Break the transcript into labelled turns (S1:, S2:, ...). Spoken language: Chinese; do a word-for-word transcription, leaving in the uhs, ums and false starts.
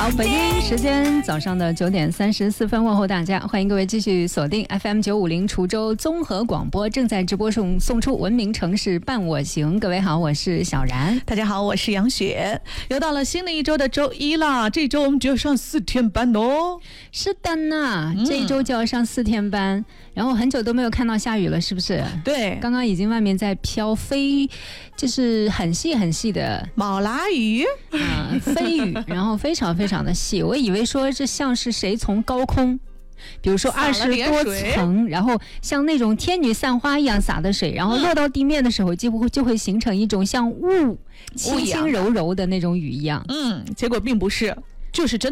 S1: 好，北京时间早上的九点三十四分，问候大家，欢迎各位继续锁定 F M 九五零滁州综合广播，正在直播中送出文明城市伴我行。各位好，我是小然。
S2: 大家好，我是杨雪。又到了新的一周的周一啦，这周我们就要上四天班哦。
S1: 是的呢，这一周就要上四天班、嗯、然后很久都没有看到下雨了，是不是？
S2: 对，
S1: 刚刚已经外面在飘飞，就是很细很细的
S2: 毛拉雨
S1: 啊、呃，飞雨，然后非常非常的细，我以为说这像是谁从高空比如说二十多层，然后像那种天女散花一样洒的水，然后落到地面的时候几乎就会形成一种像雾轻轻柔柔的那种雨一样。
S2: 嗯，结果并不是，就是真的